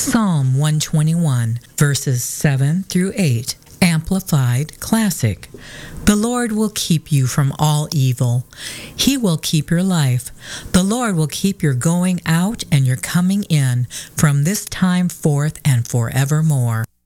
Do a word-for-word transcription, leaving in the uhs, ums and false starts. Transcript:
Psalm one twenty-one, verses seven through eight, Amplified Classic. The Lord will keep you from all evil. He will keep your life. The Lord will keep your going out and your coming in from this time forth and forevermore.